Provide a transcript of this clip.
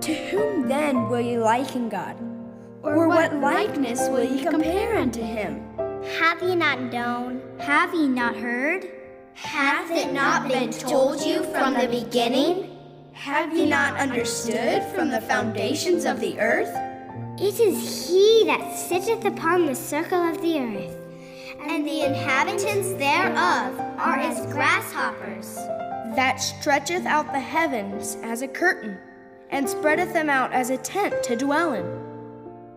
To whom then will ye liken God? Or what likeness will ye compare unto him? Have ye not known? Have ye not heard? Hath it not been told you from the beginning? Have ye not understood from the foundations of the earth? It is he that sitteth upon the circle of the earth, and the inhabitants thereof are as grasshoppers, that stretcheth out the heavens as a curtain, and spreadeth them out as a tent to dwell in.